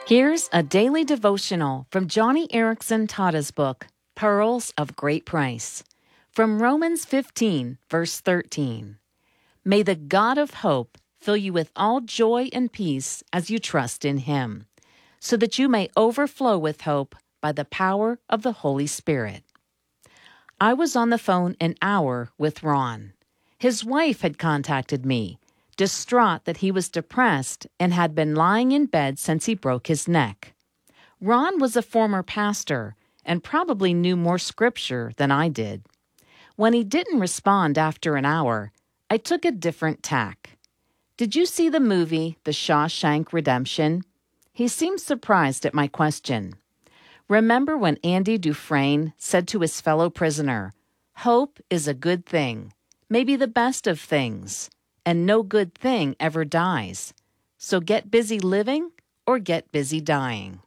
Here's a daily devotional from Johnny Erickson Tada's book, Pearls of Great Price. From Romans 15, verse 13. May the God of hope fill you with all joy and peace as you trust in Him, so that you may overflow with hope by the power of the Holy Spirit. I was on the phone an hour with Ron. His wife had contacted me, distraught that he was depressed and had been lying in bed since he broke his neck. Ron was a former pastor and probably knew more scripture than I did. When he didn't respond after an hour, I took a different tack. "Did you see the movie, The Shawshank Redemption?" He seemed surprised at my question. Remember when Andy Dufresne said to his fellow prisoner, "Hope is a good thing, maybe the best of things, and no good thing ever dies. So get busy living or get busy dying."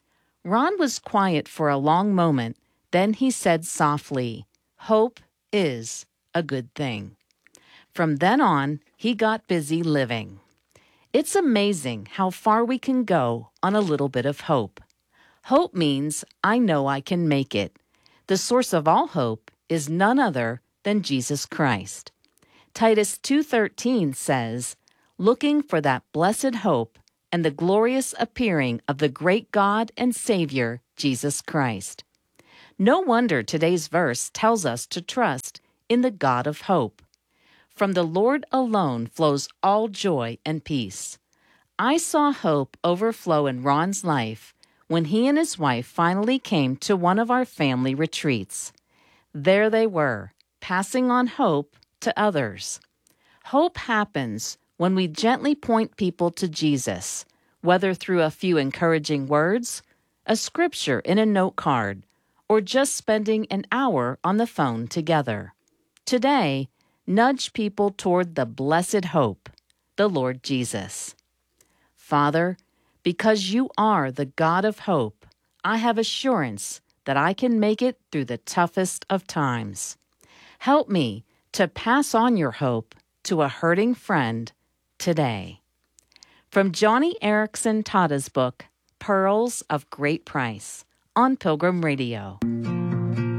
Ron was quiet for a long moment, then he said softly, "Hope is a good thing." From then on, he got busy living. It's amazing how far we can go on a little bit of hope. Hope means I know I can make it. The source of all hope is none other than Jesus Christ. Titus 2:13 says, "Looking for that blessed hope and the glorious appearing of the great God and Savior, Jesus Christ." No wonder today's verse tells us to trust in the God of hope. From the Lord alone flows all joy and peace. I saw hope overflow in Ron's life when he and his wife finally came to one of our family retreats. There they were, passing on hope to others. Hope happens when we gently point people to Jesus, whether through a few encouraging words, a scripture in a note card, or just spending an hour on the phone together. Today, nudge people toward the blessed hope, the Lord Jesus. Father, because you are the God of hope, I have assurance that I can make it through the toughest of times. Help me to pass on your hope to a hurting friend today. From Johnny Erickson Tada's book, Pearls of Great Price, on Pilgrim Radio.